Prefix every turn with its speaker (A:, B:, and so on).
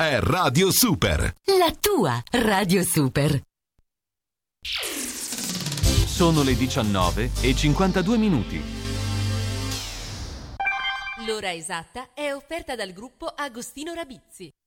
A: è Radio Super.
B: La tua Radio Super.
C: Sono le 19:52.
D: L'ora esatta è offerta dal gruppo Agostino Rabizzi.